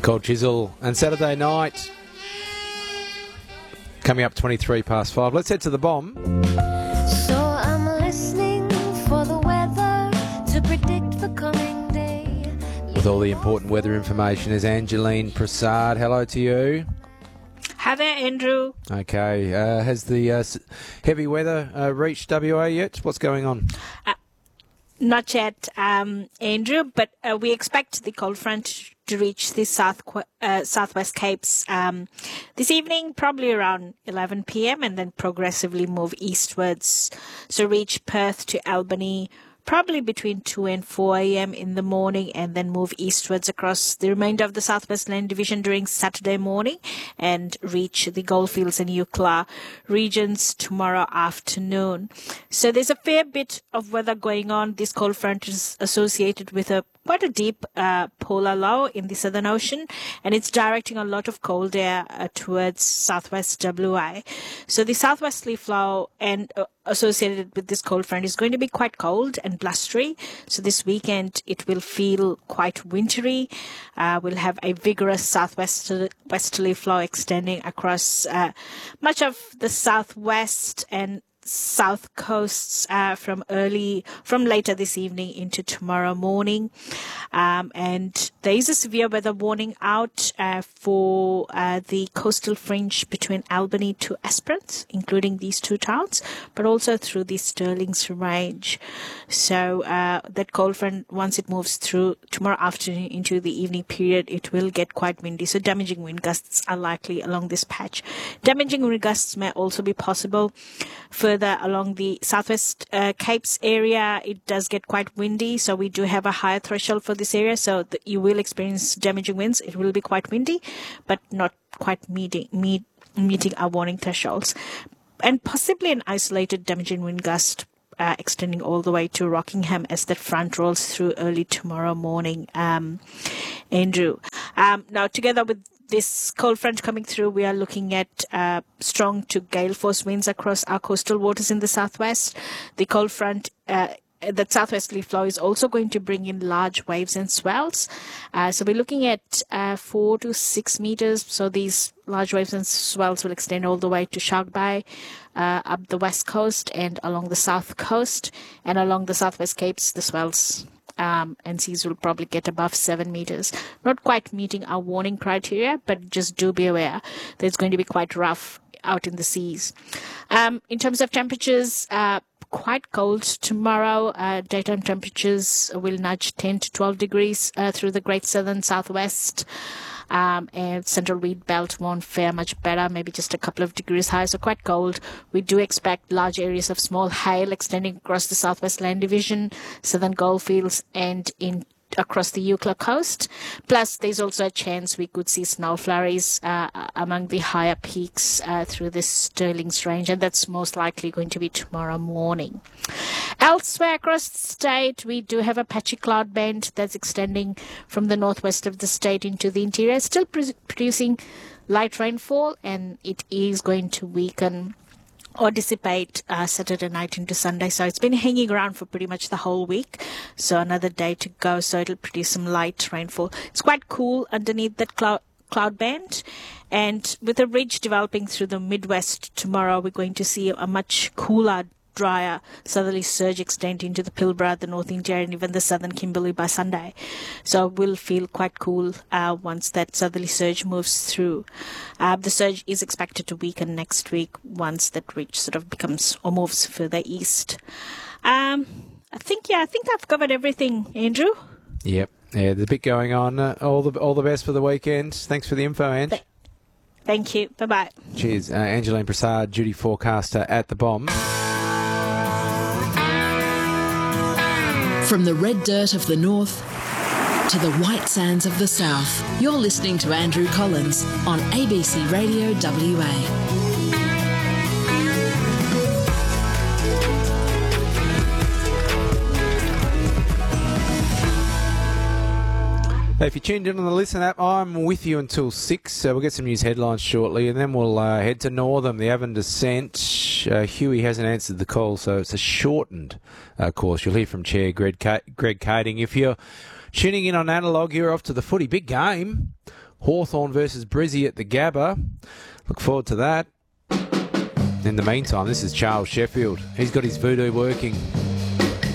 Cold Chisel. And Saturday night, coming up 23 past 5. Let's head to the Bomb. So I'm listening for the weather to predict the coming day. With all the important weather information is Angeline Prasad. Hello to you. Hi there, Andrew. Okay. Has the heavy weather reached WA yet? What's going on? Not yet, Andrew, but we expect the cold front to reach the southwest Capes this evening, probably around 11 p.m, and then progressively move eastwards. So reach Perth to Albany probably between 2 and 4 a.m. in the morning, and then move eastwards across the remainder of the Southwest Land Division during Saturday morning and reach the Goldfields and Eucla regions tomorrow afternoon. So there's a fair bit of weather going on. This cold front is associated with quite a deep polar low in the Southern Ocean, and it's directing a lot of cold air towards southwest WA. So the southwesterly flow and associated with this cold front is going to be quite cold and blustery. So this weekend it will feel quite wintry. We'll have a vigorous southwesterly flow extending across much of the southwest and south coasts from later this evening into tomorrow morning, and there is a severe weather warning out for the coastal fringe between Albany to Esperance, including these two towns, but also through the Stirling's range. So that cold front, once it moves through tomorrow afternoon into the evening period, it will get quite windy, so damaging wind gusts are likely along this patch. Damaging wind gusts may also be possible further along the southwest Capes area. It does get quite windy, so we do have a higher threshold for this area, so you will experience damaging winds. It will be quite windy, but not quite meeting our warning thresholds, and possibly an isolated damaging wind gust extending all the way to Rockingham as that front rolls through early tomorrow morning, Andrew. Now, together with this cold front coming through, we are looking at strong to gale force winds across our coastal waters in the southwest. The cold front, that southwesterly flow, is also going to bring in large waves and swells. So we're looking at 4 to 6 meters. So these large waves and swells will extend all the way to Shark Bay, up the west coast and along the south coast, and along the southwest Capes, the swells and seas will probably get above 7 meters. Not quite meeting our warning criteria, but just do be aware that it's going to be quite rough out in the seas. In terms of temperatures, quite cold tomorrow. Daytime temperatures will nudge 10 to 12 degrees through the Great Southern Southwest. And central wheat belt won't fare much better, maybe just a couple of degrees higher, so quite cold. We do expect large areas of small hail extending across the Southwest Land Division, Southern Goldfields, and across the Eucla coast. Plus, there's also a chance we could see snow flurries among the higher peaks through this Stirling's range, and that's most likely going to be tomorrow morning. Elsewhere across the state, we do have a patchy cloud band that's extending from the northwest of the state into the interior, still producing light rainfall, and it is going to weaken or dissipate Saturday night into Sunday. So it's been hanging around for pretty much the whole week. So another day to go. So it'll produce some light rainfall. It's quite cool underneath that cloud band. And with a ridge developing through the Midwest tomorrow, we're going to see a much cooler, drier southerly surge extend into the Pilbara, the North Interior, and even the southern Kimberley by Sunday. So we'll feel quite cool once that southerly surge moves through. The surge is expected to weaken next week once that ridge sort of becomes or moves further east. I think I've covered everything, Andrew. Yep. Yeah, there's a bit going on. All the best for the weekend. Thanks for the info, Ange. Thank you. Bye-bye. Cheers. Angeline Prasad, duty forecaster at the Bomb. From the red dirt of the north to the white sands of the south, you're listening to Andrew Collins on ABC Radio WA. If you're tuned in on the Listen app, I'm with you until 6. So we'll get some news headlines shortly, and then we'll head to Northam, the Avon Descent. Huey hasn't answered the call, so it's a shortened course. You'll hear from Chair Greg Kading. If you're tuning in on Analog, you're off to the footy. Big game. Hawthorn versus Brizzy at the Gabba. Look forward to that. In the meantime, this is Charles Sheffield. He's got his voodoo working.